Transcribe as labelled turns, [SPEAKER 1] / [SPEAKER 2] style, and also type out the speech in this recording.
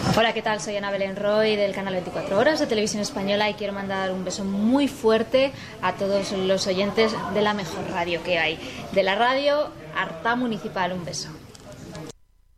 [SPEAKER 1] Hola, ¿qué tal? Soy Ana Belén Roy del canal 24 Horas de Televisión Española y quiero mandar un beso muy fuerte a todos los oyentes de la mejor radio que hay, de la radio Artá Municipal. Un beso.